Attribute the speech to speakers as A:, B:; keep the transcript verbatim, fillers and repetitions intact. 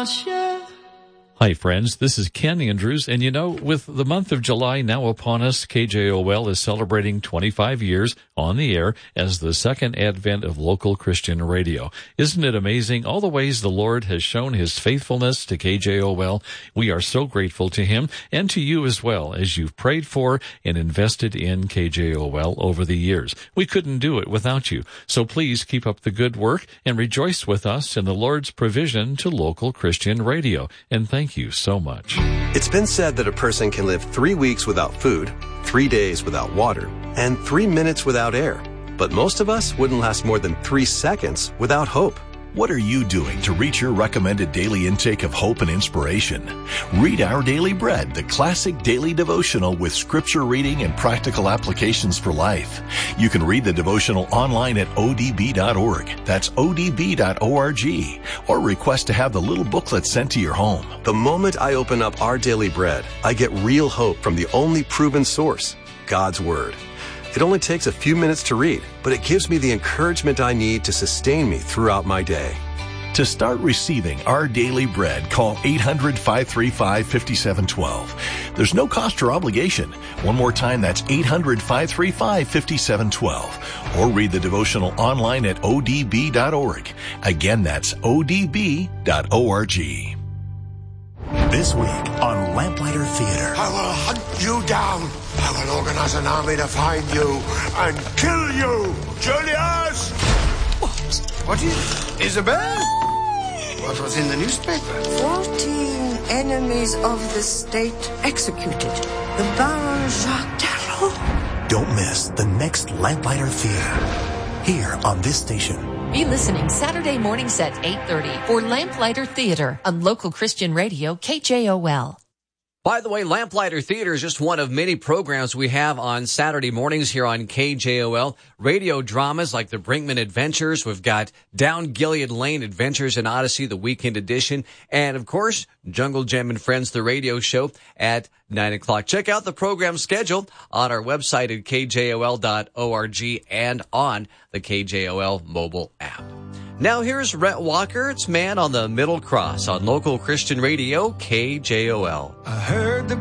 A: ciel.
B: Hi, friends. This is Ken Andrews. And you know, with the month of July now upon us, K J O L is celebrating twenty-five years on the air as the second advent of local Christian radio. Isn't it amazing all the ways the Lord has shown his faithfulness to K J O L? We are so grateful to him and to you as well as you've prayed for and invested in K J O L over the years. We couldn't do it without you. So please keep up the good work and rejoice with us in the Lord's provision to local Christian radio. And thank you so much.
C: It's been said that a person can live three weeks without food, three days without water, and three minutes without air. But most of us wouldn't last more than three seconds without hope.
D: What are you doing to reach your recommended daily intake of hope and inspiration? Read Our Daily Bread, the classic daily devotional with scripture reading and practical applications for life. You can read the devotional online at O D B dot org. That's O D B dot org. Or request to have the little booklet sent to your home.
C: The moment I open up Our Daily Bread, I get real hope from the only proven source, God's Word. It only takes a few minutes to read, but it gives me the encouragement I need to sustain me throughout my day.
D: To start receiving Our Daily Bread, call eight hundred, five three five, five seven one two. There's no cost or obligation. One more time, that's eight hundred, five three five, five seven one two. Or read the devotional online at O D B dot org. Again, that's O D B dot org.
E: This week on Lamplighter Theater.
F: I will hunt you down. I will organize an army to find you and kill you. Julius! What? What is... Isabel? What was in the newspaper?
G: Fourteen enemies of the state executed. The Baron Jacques Darrow.
E: Don't miss the next Lamplighter Theater. Here on this station.
H: Be listening Saturday mornings at eight thirty for Lamplighter Theater on local Christian radio K J O L.
I: By the way, Lamplighter Theater is just one of many programs we have on Saturday mornings here on K J O L. Radio dramas like the Brinkman Adventures. We've got Down Gilead Lane Adventures in Odyssey, the weekend edition. And, of course, Jungle Gem and Friends, the radio show at nine o'clock. Check out the program schedule on our website at K J O L dot org and on the K J O L mobile app. Now here's Rhett Walker. It's Man on the Middle Cross on local Christian radio K J O L.
F: I heard the